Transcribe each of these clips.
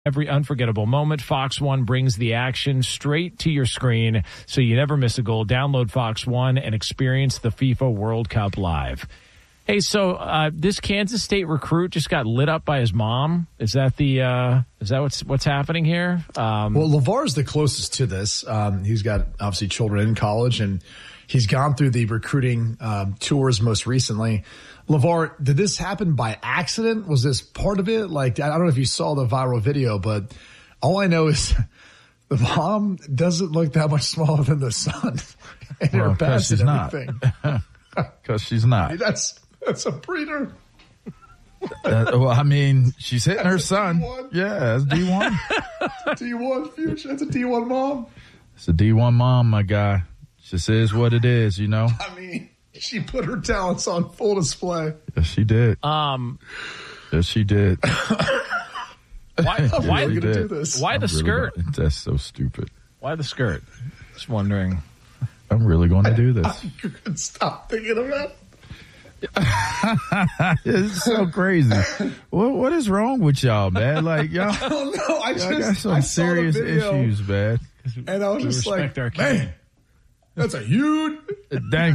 Every unforgettable moment, Fox One brings the action straight to your screen so you never miss a goal. Download Fox One and experience the FIFA World Cup live. Hey, so this Kansas State recruit just got lit up by his mom. Is that what's happening here? Well, LeVar's the closest to this. He's got obviously children in college, and he's gone through the recruiting tours most recently. LeVar, did this happen by accident? Was this part of it? Like, I don't know if you saw the viral video, but all I know is the mom doesn't look that much smaller than the son. And well, her because she's not. Because she's not. I mean, that's a breeder. Well, I mean, she's hitting her son. D1. Yeah, that's D1. D1 future. That's a D1 mom. It's a D1 mom, my guy. Just is what it is, you know. I mean, she put her talents on full display. Yes, she did. Yes, she did. Why really gonna do this? Why the skirt? That's so stupid. Why the skirt? Just wondering. I'm really going to do this. You could stop thinking of that. It's so crazy. What is wrong with y'all, man? Like, y'all, I don't know. I got some serious issues, man. And I was just like, man, that's a huge. Dang.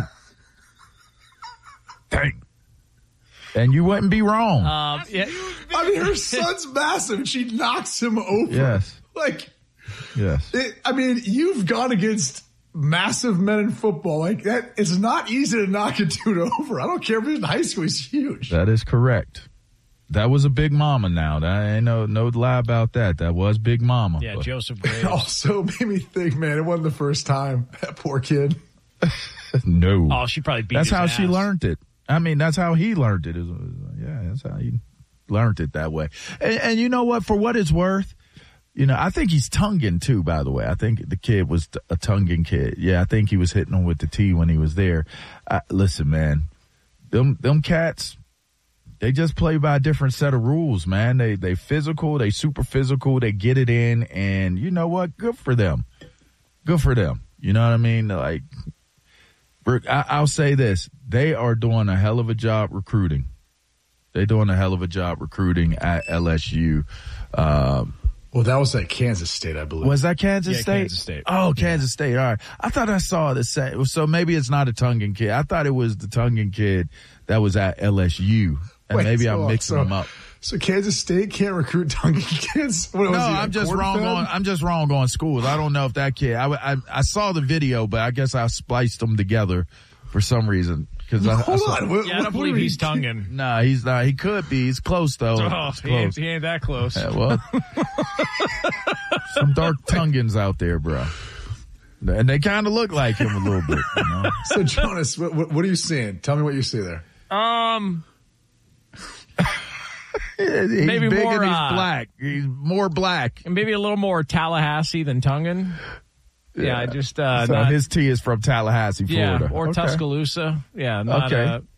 And you wouldn't be wrong. Yeah. I mean, her son's massive, and she knocks him over. Yes. Like, yes. I mean, you've gone against massive men in football. Like, that it's not easy to knock a dude over. I don't care if he's in high school. He's huge. That is correct. That was a big mama now. That ain't no lie about that. That was big mama. Yeah, Joseph Graves. It also made me think, man, it wasn't the first time. That poor kid. No. Oh, she probably beat That's his how ass. she learned it. I mean, that's how he learned it. Yeah, that's how he learned it that way. And you know what? For what it's worth, you know, I think he's Tongan too, by the way. I think the kid was a Tongan kid. Yeah, I think he was hitting him with the T when he was there. Listen, man, them cats, they just play by a different set of rules, man. They physical, they super physical, they get it in, and you know what? Good for them. Good for them. You know what I mean? Like, I'll say this. They are doing a hell of a job recruiting. They're doing a hell of a job recruiting at LSU. Well, that was at Kansas State, I believe. Was that Kansas State? Kansas State. Oh, Kansas State. All right. I thought I saw the same. So maybe it's not a Tongan kid. I thought it was the Tongan kid that was at LSU. And maybe I'm mixing them up. So Kansas State can't recruit Tongan kids? No, I'm just wrong on schools. I don't know if that kid. I saw the video, but I guess I spliced them together for some reason. Hold on. I don't believe he's Tongan. No, he's not. He could be. He's close though. Oh, he ain't that close. Yeah, well, some dark Tongans out there, bro. And they kind of look like him a little bit. You know? So Jonas, what are you seeing? Tell me what you see there. He's maybe big more, and he's black. He's more black. And maybe a little more Tallahassee than Tongan. Yeah, just so his T is from Tallahassee, Florida. Yeah, or okay. Tuscaloosa. Yeah, not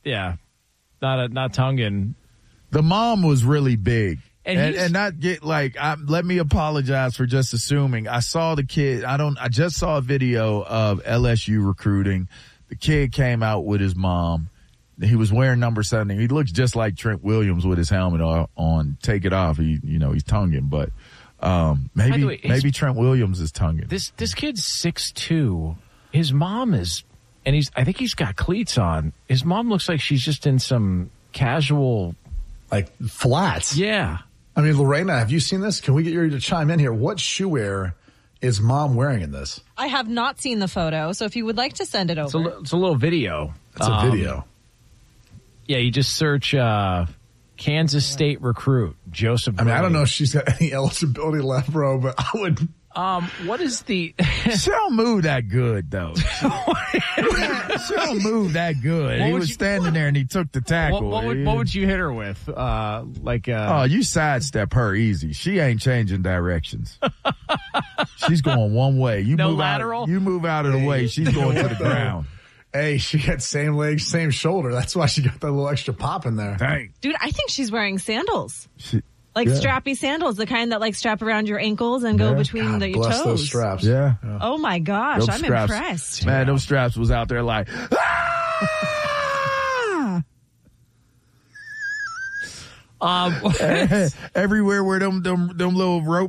Tongan. The mom was really big. And not get like, let me apologize for just assuming. I saw the kid. I just saw a video of LSU recruiting. The kid came out with his mom. He was wearing number 70. He looks just like Trent Williams with his helmet on. Take it off. He's Tongan, but maybe Trent Williams is Tongan. This kid's 6'2". His mom is, and I think he's got cleats on. His mom looks like she's just in some casual, like flats. Yeah. I mean, Lorena, have you seen this? Can we get you to chime in here? What shoe wear is mom wearing in this? I have not seen the photo, so if you would like to send it over. It's a little video. It's a video. Yeah, you just search Kansas State recruit, Joseph Brady. I mean, I don't know if she's got any eligibility left, bro, but I would. What is the... She don't move that good, though. She don't move that good. He was standing there and he took the tackle. What would you hit her with? You sidestep her easy. She ain't changing directions. She's going one way. You no move lateral? Out, you move out of the way. She's going to the ground. Hey, she got same leg, same shoulder. That's why she got that little extra pop in there. Dang. Dude, I think she's wearing sandals. Strappy sandals, the kind that strap around your ankles and go between your bless toes. Those straps. Yeah. Oh my gosh, Those I'm straps, impressed. Man, those straps was out there like, ah! Everywhere where them little rope